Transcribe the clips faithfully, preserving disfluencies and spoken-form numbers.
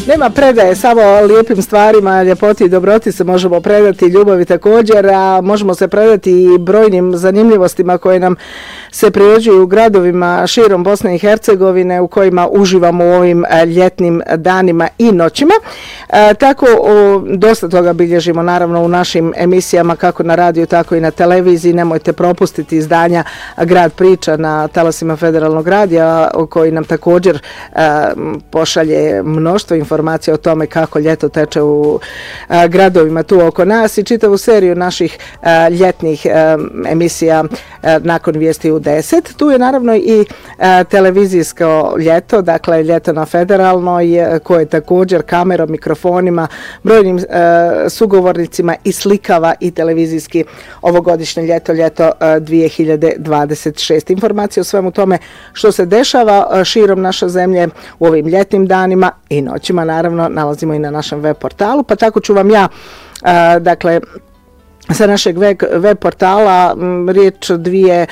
Nema predaje, samo lijepim stvarima, ljepoti i dobroti se možemo predati, ljubavi također, a možemo se predati i brojnim zanimljivostima koje nam se priređuju u gradovima širom Bosne i Hercegovine u kojima uživamo u ovim ljetnim danima i noćima. E, tako o, dosta toga bilježimo naravno u našim emisijama kako na radiju tako i na televiziji. Nemojte propustiti izdanja Grad priča na talasima Federalnog radija koji nam također e, pošalje mnoštvo informacija o tome kako ljeto teče u e, gradovima tu oko nas i čitavu seriju naših e, ljetnih e, emisija e, nakon vijesti u deset. Tu je naravno i e, televizijsko ljeto, dakle ljeto na Federalnoj koje također kamerom, mikrofonima, brojnim e, sugovornicima i slikava i televizijski ovogodišnje ljeto, ljeto e, dvije hiljade dvadeset šeste. Informacije o svemu tome što se dešava e, širom naše zemlje u ovim ljetnim danima i noćima naravno nalazimo i na našem web portalu, pa tako ću vam ja e, dakle sa našeg web portala riječ dvije,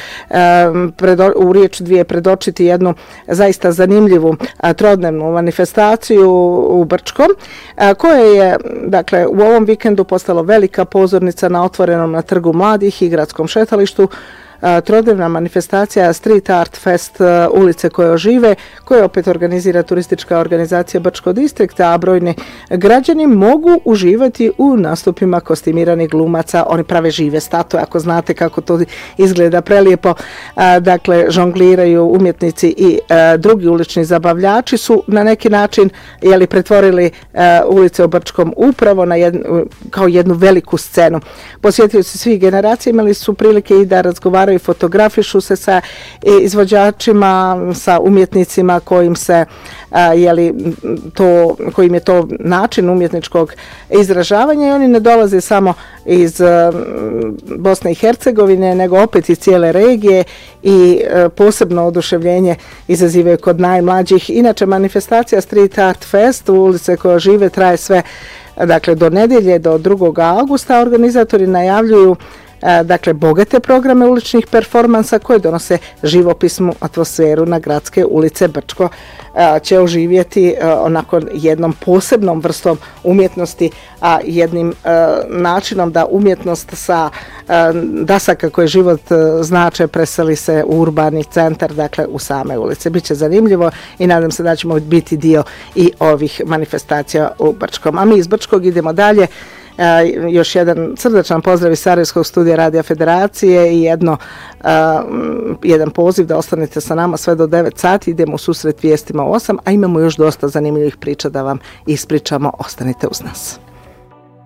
u riječ dvije predočiti jednu zaista zanimljivu trodnevnu manifestaciju u Brčkom, koja je dakle u ovom vikendu postala velika pozornica na otvorenom na Trgu mladih i gradskom šetalištu. Trodnevna manifestacija Street Art Fest ulice koje ožive, koje opet organizira turistička organizacija Brčko distrikta, a brojni građani mogu uživati u nastupima kostimiranih glumaca. Oni prave žive statue, ako znate kako to izgleda prelijepo. Dakle, žongliraju umjetnici i drugi ulični zabavljači su na neki način jeli, pretvorili ulice u Brčkom upravo na jednu, kao jednu veliku scenu. Posjetioci svih generacija imali su prilike i da razgovaraju i fotografišu se sa izvođačima, sa umjetnicima kojim se jeli, to, kojim je to način umjetničkog izražavanja i oni ne dolaze samo iz Bosne i Hercegovine, nego opet iz cijele regije i posebno oduševljenje izazivaju kod najmlađih. Inače, manifestacija Street Art Fest u ulice koje žive traje sve dakle, do nedjelje, do drugog augusta. Organizatori najavljuju dakle bogate programe uličnih performansa koje donose živopisnu atmosferu na gradske ulice. Brčko će oživjeti onako jednom posebnom vrstom umjetnosti, a jednim načinom da umjetnost sa dasaka koje život znače preseli se u urbani centar, dakle u same ulice. Biće zanimljivo i nadam se da ćemo biti dio i ovih manifestacija u Brčkom. A mi iz Brčkog idemo dalje. Uh, još jedan srdačan pozdrav iz Sarajevskog studija Radija Federacije i jedno, uh, jedan poziv da ostanete sa nama sve do devet sati. Idemo u susret vijestima u osam, a imamo još dosta zanimljivih priča da vam ispričamo. Ostanite uz nas.